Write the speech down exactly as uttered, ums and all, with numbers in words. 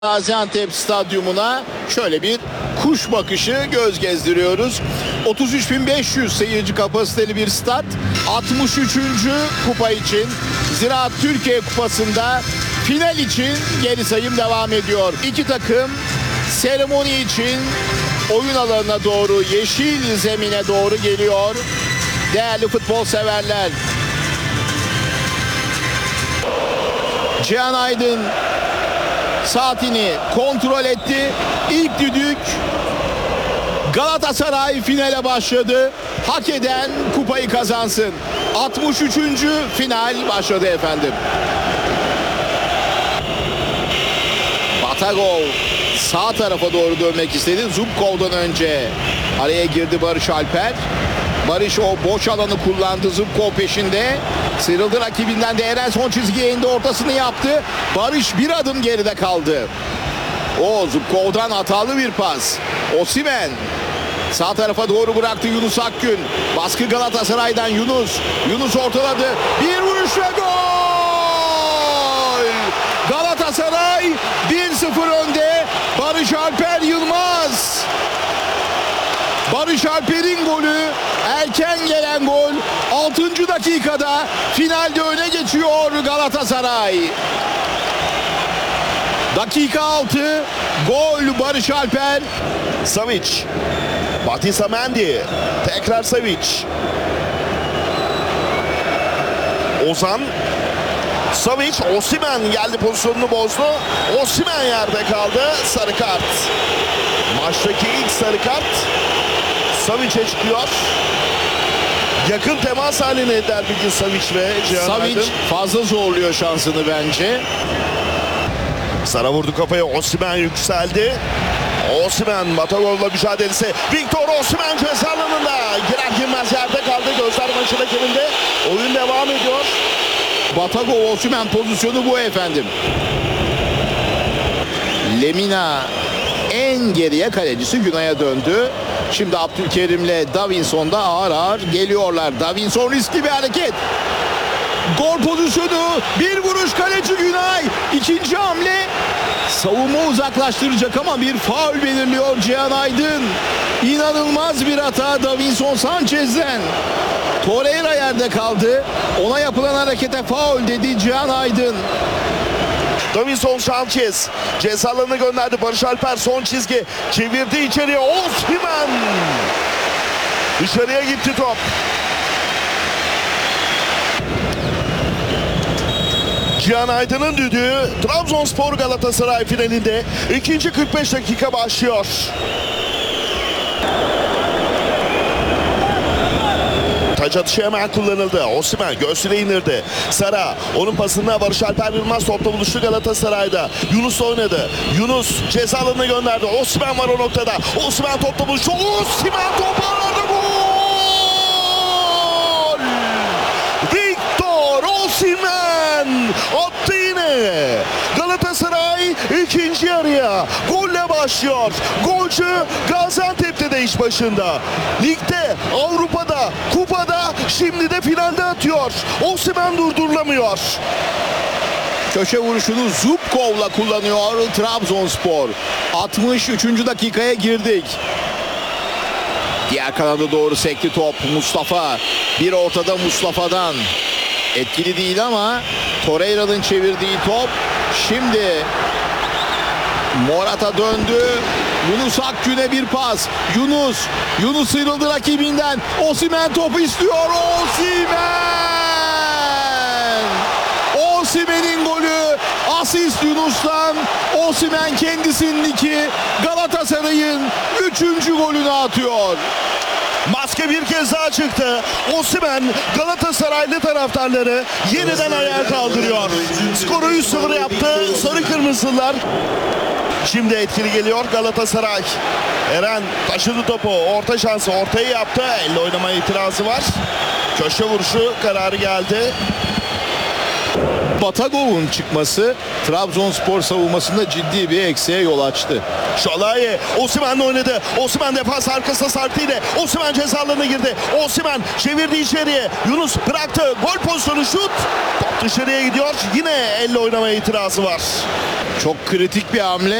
Gaziantep Stadyumuna şöyle bir kuş bakışı göz gezdiriyoruz. otuz üç bin beş yüz seyirci kapasiteli bir stat. altmış üçüncü kupa için Ziraat Türkiye Kupası'nda final için geri sayım devam ediyor. İki takım seremoni için oyun alanına doğru, yeşil zemine doğru geliyor. Değerli futbol severler. Cihan Aydın saatini kontrol etti. İlk düdük Galatasaray finale başladı. Hak eden kupayı kazansın. altmış üçüncü final başladı efendim. Batagov sağ tarafa doğru dönmek istedi. Zubkov'dan önce araya girdi Barış Alper. Barış o boş alanı kullandı. Zubkov peşinde. Sıyrıldı rakibinden de Eren son çizgiye indi. Ortasını yaptı. Barış bir adım geride kaldı. O Zubkov'dan hatalı bir pas. Osimhen sağ tarafa doğru bıraktı Yunus Akgün. Baskı Galatasaray'dan Yunus. Yunus ortaladı. Bir vuruş ve gol! Galatasaray bir sıfır önde. Barış Alper Yılmaz. Barış Alper'in golü, erken gelen gol. altıncı dakikada finalde öne geçiyor Galatasaray. Dakika altı, gol Barış Alper. Savic, Batista Mendy, tekrar Savic. Ozan, Savic, Osimhen geldi, pozisyonunu bozdu. Osimhen yerde kaldı, sarı kart. Maçtaki ilk sarı kart Savic'e çıkıyor. Yakın temas haline eder bir gün Savic ve Cihan Savic Aydın. fazla zorluyor şansını bence. Sara vurdu kafaya, Osimhen yükseldi. Osimhen Batagov'la mücadelesi. Victor Osimhen ceza alanında. Girer girmez yerde kaldı. Gözler maçın hakeminde. Oyun devam ediyor. Batagov Osimhen pozisyonu bu efendim. Lemina en geriye, kalecisi Günay'a döndü. Şimdi Abdülkerim'le Davinson da ağır ağır geliyorlar. Davinson riskli bir hareket. Gol pozisyonu, bir vuruş kaleci Günay. İkinci hamle savunma uzaklaştıracak ama bir faul belirliyor Cihan Aydın. İnanılmaz bir hata Davinson Sanchez'den. Torreira yerde kaldı. Ona yapılan harekete faul dedi Cihan Aydın. Davinson Sanchez ceza alanına gönderdi. Barış Alper son çizgi. Çevirdi içeriye. Osimhen. Dışarıya gitti top. Cihan Aydın'ın düdüğü Trabzonspor Galatasaray finalinde ikinci kırk beş dakika başlıyor. Taç atışı hemen kullanıldı. Osimhen göğsüne indirdi. Sara onun pasına Barış Alper Yılmaz topla buluştu Galatasaray'da. Yunus oynadı. Yunus ceza alanına gönderdi. Osimhen var o noktada. Osimhen topla buluştu. Osimhen topu aradı. Gol! Victor Osimhen attı yine. Galatasaray ikinci yarıya golle başlıyor. Golcü Gaziantep'te de iş başında. Ligde, Avrupa'da, kupada, şimdi de finalde atıyor. Osimhen durdurulamıyor. Köşe vuruşunu Zubkov'la kullanıyor Trabzonspor. altmış üçüncü dakikaya girdik. Diğer kanada doğru sekti top. Mustafa. Bir ortada Mustafa'dan. Etkili değil ama Torreira'nın çevirdiği top. Şimdi Morata döndü. Yunus Akgün'e bir pas. Yunus. Yunus sıyrıldı rakibinden. Osimhen topu istiyor. Osimhen! Osimhen'in golü. Asist Yunus'tan. Osimhen kendisinin iki. Galatasaray'ın üçüncü golünü atıyor. Maske bir kez daha çıktı. Osimhen Galatasaraylı taraftarları yeniden ayağa kaldırıyor. Skoru üç sıfır yaptı sarı kırmızılar. Şimdi etkili geliyor Galatasaray. Eren taşıdı topu. Orta şansı ortayı yaptı. Elle oynamaya itirazı var. Köşe vuruşu kararı geldi. Batagov'un çıkması Trabzonspor savunmasında ciddi bir eksiğe yol açtı. Şalai Osimhen'le oynadı. Osimhen defans arkasına sarktı yine. Osimhen ceza alanına girdi. Osimhen çevirdi içeriye. Yunus bıraktı. Gol pozisyonu, şut. Top dışarıya gidiyor. Yine elle oynamaya itirazı var. Çok kritik bir hamle.